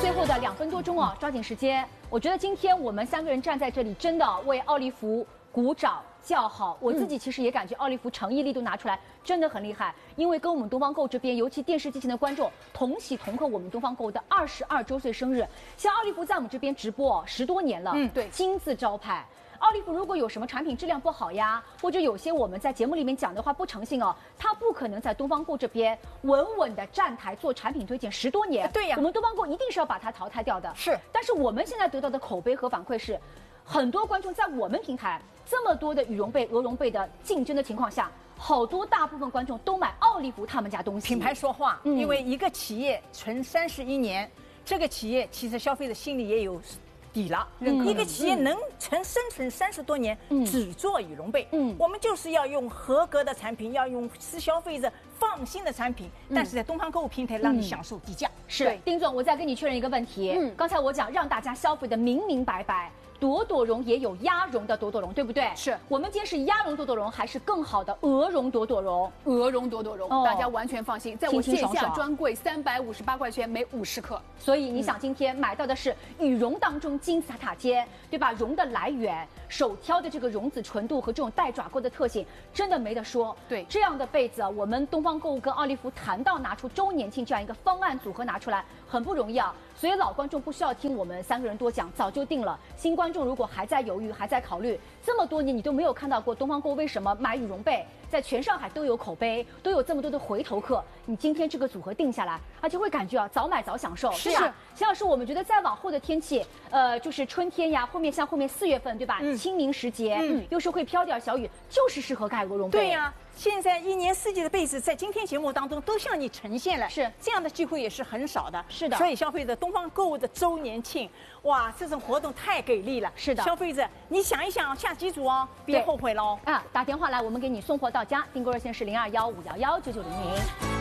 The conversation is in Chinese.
最后的2分多钟啊，抓紧时间。我觉得今天我们3个人站在这里，真的为奥利弗鼓掌叫好。我自己其实也感觉奥利弗诚意力度拿出来真的很厉害，因为跟我们东方购这边，尤其电视机前的观众同喜同贺我们东方购的22周岁生日。像奥利弗在我们这边直播10多年了， 对， 金字招牌。奥利弗如果有什么产品质量不好呀，或者有些我们在节目里面讲的话不诚信哦，他不可能在东方购这边稳稳的站台做产品推荐10多年。 对呀， 我们东方购一定是要把它淘汰掉的。 是， 但是我们现在得到的口碑和反馈是，很多观众在我们平台这么多的羽绒被、鹅绒被的竞争的情况下，好多大部分观众都买奥利弗他们家东西。 品牌说话，因为一个企业存31年，这个企业其实消费者心里也有底了。一个企业能生存30多年，只做羽绒被，我们就是要用合格的产品，要用使消费者放心的产品，但是在东方购物平台让你享受低价。 是，丁总，我再跟你确认一个问题。刚才我讲让大家消费的明明白白。朵朵绒也有鸭绒的朵朵绒，对不对？ 是我们今天是鸭绒朵朵绒，还是更好的鹅绒朵朵绒？ 鹅绒朵朵绒，大家完全放心，在我线下专柜358块钱每50克。 所以你想今天买到的是羽绒当中金字塔尖，对吧？绒的来源，手挑的这个绒子纯度和这种带爪钩的特性，真的没得说。 对， 这样的被子，我们东方购物跟奥利弗谈到拿出周年庆这样一个方案组合拿出来，很不容易啊。所以老观众不需要听我们3个人多讲，早就定了。新观众如果还在犹豫，还在考虑，这么多年你都没有看到过东方购为什么买羽绒被在全上海都有口碑，都有这么多的回头客。你今天这个组合定下来，而且会感觉啊，早买早享受， 是吧？秦老师，我们觉得再往后的天气，就是春天呀，后面4月份，对吧？清明时节，又是会飘点小雨，就是适合盖鹅绒被。 对呀。现在1年4季的被子，在今天节目当中都向你呈现了， 是这样的机会也是很少的， 是的。 所以消费者东方购物的周年庆，哇，这种活动太给力了， 是的。 消费者，你想一想，下几组哦，别后悔喽。 打电话来，我们给你送货到家，订购热线是0215119900。